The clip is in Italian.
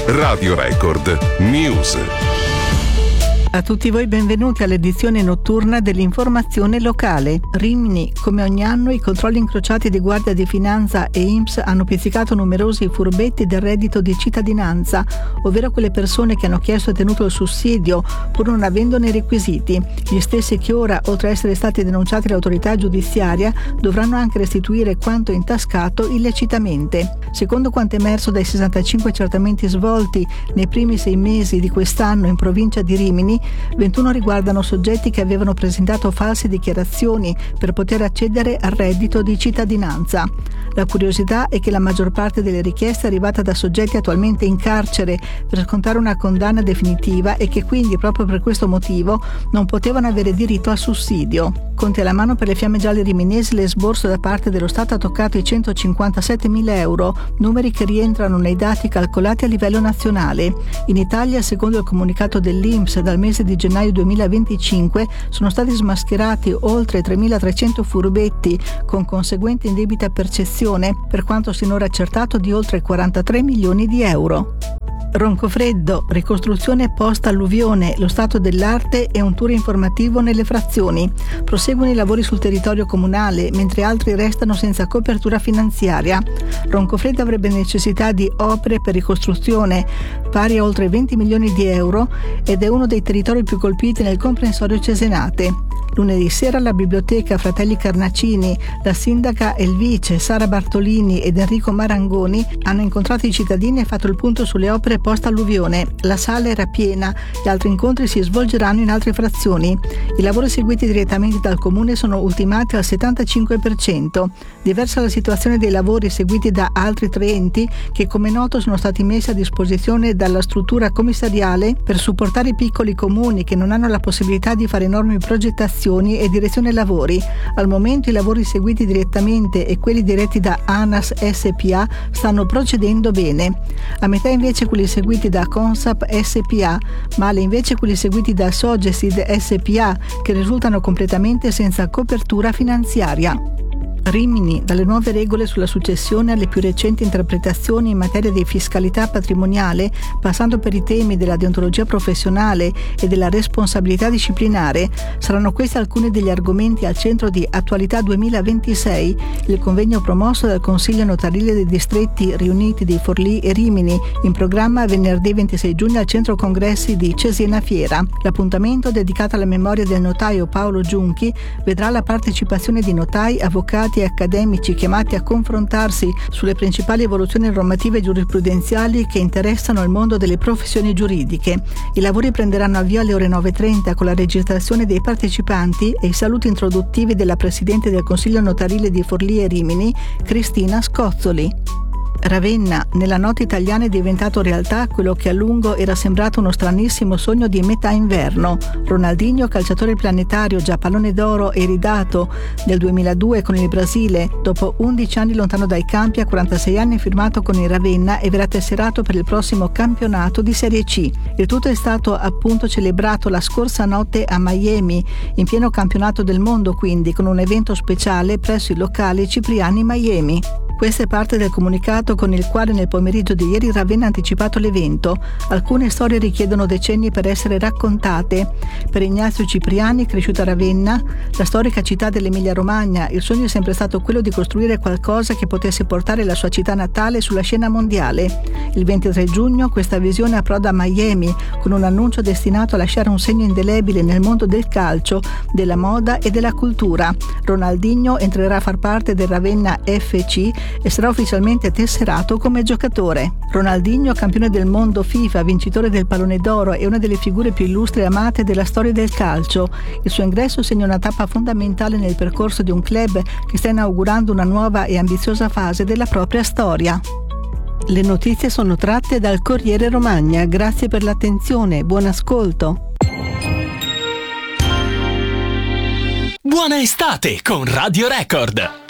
Radio Record News. A tutti voi benvenuti all'edizione notturna dell'informazione locale. Rimini, come ogni anno, i controlli incrociati di Guardia di Finanza e INPS hanno pizzicato numerosi furbetti del reddito di cittadinanza, ovvero quelle persone che hanno chiesto e tenuto il sussidio pur non avendone i requisiti. Gli stessi che ora, oltre a essere stati denunciati all'autorità giudiziaria, dovranno anche restituire quanto intascato illecitamente. Secondo quanto emerso dai 65 accertamenti svolti nei primi 6 mesi di quest'anno in provincia di Rimini, 21 riguardano soggetti che avevano presentato false dichiarazioni per poter accedere al reddito di cittadinanza. La curiosità è che la maggior parte delle richieste è arrivata da soggetti attualmente in carcere per scontare una condanna definitiva e che quindi proprio per questo motivo non potevano avere diritto al sussidio. Conti alla mano per le Fiamme Gialle riminesi, l'esborso da parte dello Stato ha toccato i 157.000 euro, numeri che rientrano nei dati calcolati a livello nazionale. In Italia, secondo il comunicato dell'INPS, dal mese di gennaio 2025 sono stati smascherati oltre 3.300 furbetti con conseguente indebita percezione, per quanto sinora accertato, di oltre 43 milioni di euro. Roncofreddo, ricostruzione post-alluvione, lo stato dell'arte e un tour informativo nelle frazioni. Proseguono i lavori sul territorio comunale, mentre altri restano senza copertura finanziaria. Roncofreddo avrebbe necessità di opere per ricostruzione pari a oltre 20 milioni di euro ed è uno dei territori più colpiti nel comprensorio cesenate. Lunedì sera alla biblioteca Fratelli Carnacini, la sindaca e il vice Sara Bartolini ed Enrico Marangoni hanno incontrato i cittadini e fatto il punto sulle opere post-alluvione. La sala era piena, gli altri incontri si svolgeranno in altre frazioni. I lavori eseguiti direttamente dal comune sono ultimati al 75%. Diversa la situazione dei lavori eseguiti da altri 3 enti che, come noto, sono stati messi a disposizione dalla struttura commissariale per supportare i piccoli comuni che non hanno la possibilità di fare enormi progettazioni e direzione lavori. Al momento i lavori eseguiti direttamente e quelli diretti da ANAS SPA stanno procedendo bene. A metà invece quelli eseguiti da Consap SPA, male invece quelli eseguiti da Sogesid SPA, che risultano completamente senza copertura finanziaria. Rimini, dalle nuove regole sulla successione alle più recenti interpretazioni in materia di fiscalità patrimoniale, passando per i temi della deontologia professionale e della responsabilità disciplinare, saranno questi alcuni degli argomenti al centro di Attualità 2026, il convegno promosso dal Consiglio Notarile dei Distretti Riuniti di Forlì e Rimini, in programma venerdì 26 giugno al Centro Congressi di Cesena Fiera. L'appuntamento, dedicato alla memoria del notaio Paolo Giunchi, vedrà la partecipazione di notai, avvocati e accademici chiamati a confrontarsi sulle principali evoluzioni normative e giurisprudenziali che interessano il mondo delle professioni giuridiche. I lavori prenderanno avvio alle ore 9:30 con la registrazione dei partecipanti e i saluti introduttivi della Presidente del Consiglio Notarile di Forlì e Rimini, Cristina Scozzoli. Ravenna, nella notte italiana è diventato realtà quello che a lungo era sembrato uno stranissimo sogno di metà inverno. Ronaldinho, calciatore planetario già pallone d'oro e iridato nel 2002 con il Brasile, dopo 11 anni lontano dai campi, a 46 anni è firmato con il Ravenna e verrà tesserato per il prossimo campionato di Serie C. Il tutto è stato appunto celebrato la scorsa notte a Miami, in pieno campionato del mondo quindi, con un evento speciale presso il locale Cipriani Miami. Questa è parte del comunicato con il quale nel pomeriggio di ieri Ravenna ha anticipato l'evento. Alcune storie richiedono decenni per essere raccontate. Per Ignazio Cipriani, cresciuto a Ravenna, la storica città dell'Emilia-Romagna, il sogno è sempre stato quello di costruire qualcosa che potesse portare la sua città natale sulla scena mondiale. Il 23 giugno questa visione approda a Miami con un annuncio destinato a lasciare un segno indelebile nel mondo del calcio, della moda e della cultura. Ronaldinho entrerà a far parte del Ravenna FC e sarà ufficialmente tesserato come giocatore. Ronaldinho, campione del mondo FIFA, vincitore del pallone d'oro e una delle figure più illustri e amate della storia del calcio. Il suo ingresso segna una tappa fondamentale nel percorso di un club che sta inaugurando una nuova e ambiziosa fase della propria storia. Le notizie sono tratte dal Corriere Romagna. Grazie per l'attenzione, buon ascolto. Buona estate con Radio Record.